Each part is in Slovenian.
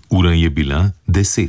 Ura je bila 10.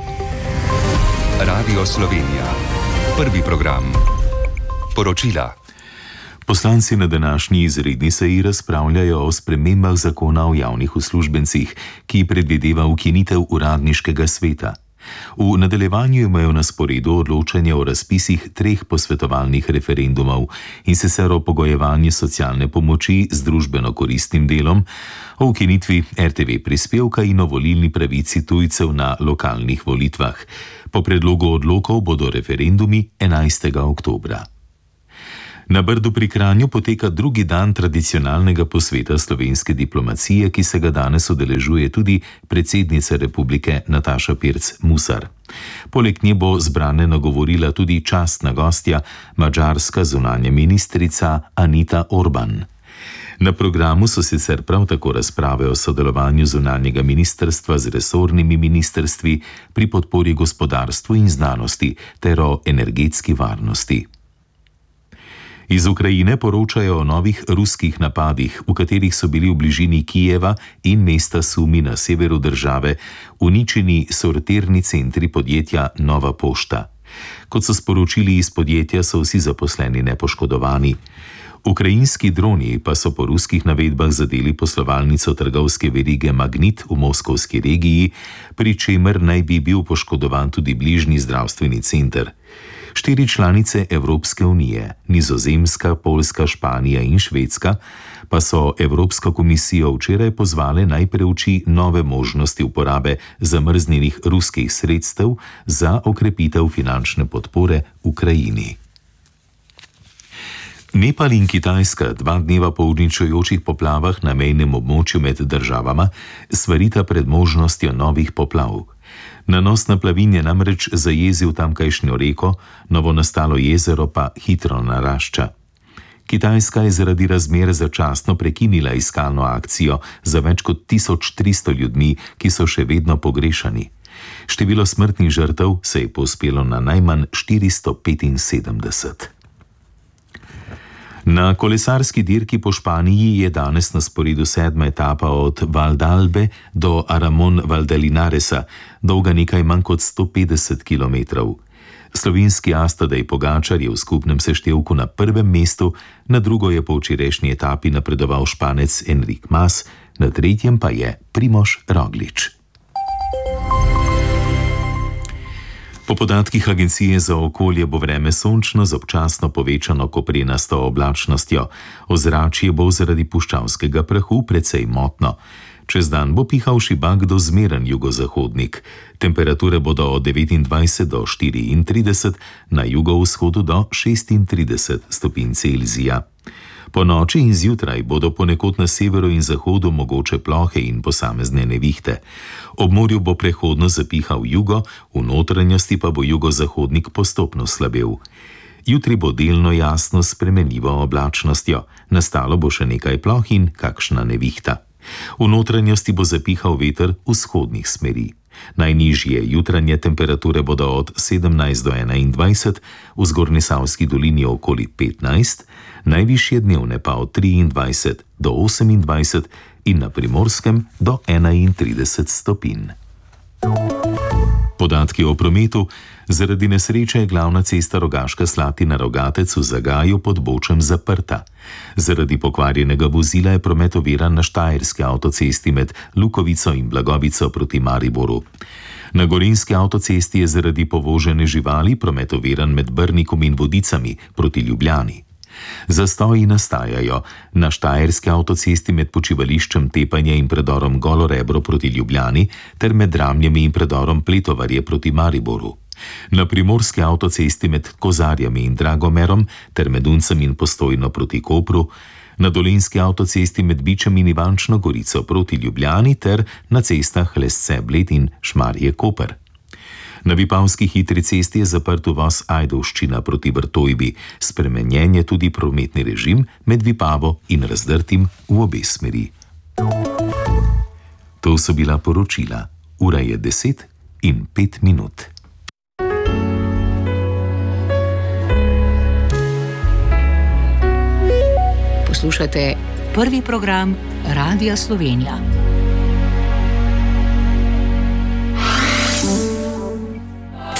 Radio Slovenija. Prvi program. Poročila. Poslanci na današnji izredni seji razpravljajo o spremembah zakona o javnih uslužbencih, ki predvideva ukinitev uradniškega sveta. V nadaljevanju imajo na sporedu odločanje o razpisih 3 posvetovalnih referendumov, in sicer o pogojevanju socialne pomoči z družbeno koristnim delom, o ukinitvi RTV prispevka in o volilni pravici tujcev na lokalnih volitvah. Po predlogu odlokov bodo referendumi 11. oktobra. Na Brdu pri Kranju poteka drugi dan tradicionalnega posveta slovenske diplomacije, ki se ga danes udeležuje tudi predsednica republike Nataša Pirc Musar. Poleg nje bo zbrane nagovorila tudi častna gostja, madžarska zunanja ministrica Anita Orban. Na programu so sicer prav tako razprave o sodelovanju zunanjega ministrstva z resornimi ministrstvi pri podpori gospodarstvu in znanosti ter o energetski varnosti. Iz Ukrajine poročajo o novih ruskih napadih, v katerih so bili v bližini Kijeva in mesta Sumi na severu države uničeni sortirni centri podjetja Nova pošta. Kot so sporočili iz podjetja, so vsi zaposleni nepoškodovani. Ukrajinski droni pa so po ruskih navedbah zadeli poslovalnico trgovske verige Magnit v moskovski regiji, pri čemer naj bi bil poškodovan tudi bližnji zdravstveni center. 4 članice Evropske unije, Nizozemska, Poljska, Španija in Švedska, pa so Evropsko komisijo včeraj pozvale naj preuči nove možnosti uporabe zamrznjenih ruskih sredstev za okrepitev finančne podpore Ukrajini. Nepal in Kitajska 2 dneva po uničujočih poplavah na mejnem območju med državama svarita pred možnostjo novih poplav. Nanos naplavin je namreč zajezil tamkajšnjo reko, novo nastalo jezero pa hitro narašča. Kitajska je zaradi razmer začasno prekinila iskalno akcijo za več kot 1300 ljudmi, ki so še vedno pogrešani. Število smrtnih žrtev se je povzpelo na najmanj 475. Na kolesarski dirki po Španiji je danes na sporedu 7. etapa od Valdalbe do Aramon Valdelinaresa, dolga nekaj manj kot 150 km. Slovenski as Tadej Pogačar je v skupnem seštevku na 1. mestu, na drugo je po včerajšnji etapi napredoval Španec Enric Mas, na 3. pa je Primož Roglič. Po podatkih Agencije za okolje bo vreme sončno z občasno povečano koprenasto oblačnostjo. Ozračje bo zaradi puščavskega prahu precej motno. Čez dan bo pihal šibak do zmeren jugozahodnik. Temperature bodo od 29 do 34, na jugovzhodu do 36 stopinj Celzija. Po noči in zjutraj bodo ponekod na severu in zahodu mogoče plohe in posamezne nevihte. Ob morju bo prehodno zapihal jugo, v notranjosti pa bo jugozahodnik postopno slabel. Jutri bo delno jasno s spremenljivo oblačnostjo, nastalo bo še nekaj ploh in kakšna nevihta. V notranjosti bo zapihal veter vzhodnih smeri. Najnižje jutranje temperature bodo od 17 do 21, v Zgornjesavski dolini okoli 15, najvišje dnevne pa od 23 do 28 in na Primorskem do 31 stopinj. Podatki o prometu. Zaradi nesreče je glavna cesta Rogaška Slatina-Rogatec v Zagaju pod Bočem zaprta. Zaradi pokvarjenega vozila je promet oviran na štajerski avtocesti med Lukovico in Blagovico proti Mariboru. Na gorenjski avtocesti je zaradi povožene živali promet oviran med Brnikom in Vodicami proti Ljubljani. Zastoji nastajajo na štajerski avtocesti med počivališčem Tepanje in predorom Golo Rebro proti Ljubljani ter med Dramljami in predorom Pletovarje proti Mariboru. Na primorski avtocesti med Kozarjami in Dragomerom ter med Uncem in Postojno proti Kopru, na dolenjski avtocesti med Bičem in Ivančno Gorico proti Ljubljani ter na cestah Lesce-Bled in Šmarje-Koper. Na Vipavski hitri cesti je zaprt uvoz Ajdovščina proti Vrtojbi, spremenjen je tudi prometni režim med Vipavo in Razdrtim v obe smeri. To so bila poročila. Ura je 10:05. Poslušate prvi program Radia Slovenija.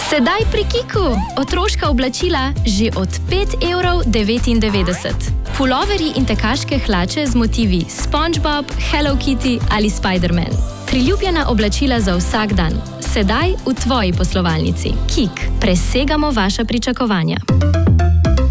Sedaj pri Kiku otroška oblačila že od 5,99 €. Puloverji in tekaške hlače z motivi SpongeBob, Hello Kitty ali Spider-Man. Priljubljena oblačila za vsak dan. Sedaj v tvoji poslovalnici. Kik. Presegamo vaša pričakovanja.